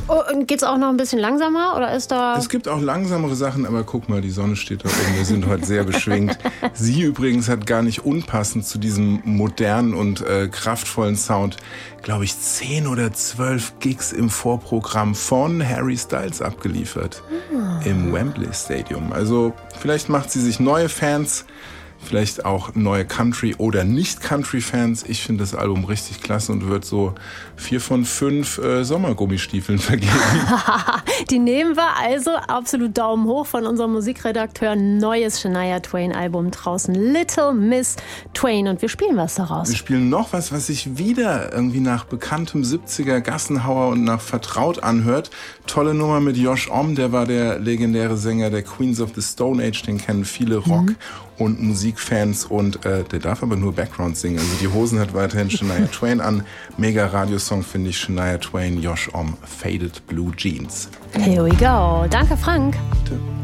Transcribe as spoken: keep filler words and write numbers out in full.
Oh, und geht's auch noch ein bisschen langsamer oder ist da... Es gibt auch langsamere Sachen, aber guck mal, die Sonne steht da oben. Wir sind heute sehr beschwingt. Sie übrigens hat gar nicht unpassend zu diesem modernen und äh, kraftvollen Sound, glaube ich, zehn oder zwölf Gigs im Vorprogramm von Harry Styles abgeliefert. Oh. Im Wembley Stadium. Also vielleicht macht sie sich neue Fans, vielleicht auch neue Country- oder Nicht-Country-Fans. Ich finde das Album richtig klasse und wird so vier von fünf äh, Sommergummistiefeln vergeben. Die nehmen wir also. Absolut Daumen hoch von unserem Musikredakteur. Neues Shania Twain-Album draußen. Little Miss Twain. Und wir spielen was daraus. Wir spielen noch was, was sich wieder irgendwie nach bekanntem siebziger Gassenhauer und nach vertraut anhört. Tolle Nummer mit Josh Homme. Der war der legendäre Sänger der Queens of the Stone Age. Den kennen viele Rock- mhm. und Musikfans. Und äh, der darf aber nur Background singen. Also die Hosen hat weiterhin Shania Twain an. Mega Radiosong finde ich. Shania Twain, Josh Homme, Faded Blue Jeans. Here we go. Danke, Frank. Bitte.